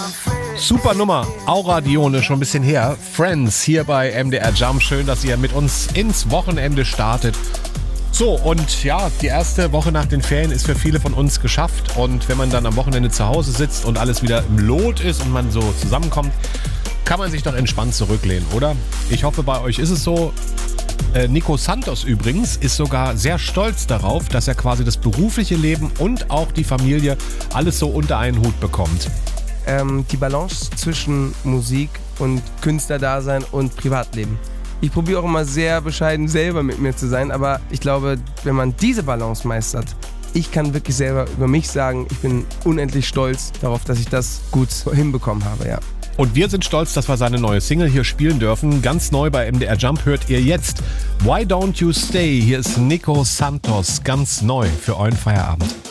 Super Nummer, Aura Dione, schon ein bisschen her. Friends hier bei MDR Jump. Schön, dass ihr mit uns ins Wochenende startet. So, und ja, die erste Woche nach den Ferien ist für viele von uns geschafft. Und wenn man dann am Wochenende zu Hause sitzt und alles wieder im Lot ist und man so zusammenkommt, kann man sich doch entspannt zurücklehnen, oder? Ich hoffe, bei euch ist es so. Nico Santos übrigens ist sogar sehr stolz darauf, dass er quasi das berufliche Leben und auch die Familie alles so unter einen Hut bekommt. Die Balance zwischen Musik und Künstlerdasein und Privatleben. Ich probiere auch immer sehr bescheiden selber mit mir zu sein, aber ich glaube, wenn man diese Balance meistert, ich kann wirklich selber über mich sagen, ich bin unendlich stolz darauf, dass ich das gut hinbekommen habe, ja. Und wir sind stolz, dass wir seine neue Single hier spielen dürfen. Ganz neu bei MDR Jump hört ihr jetzt Why Don't You Stay? Hier ist Nico Santos, ganz neu für euren Feierabend.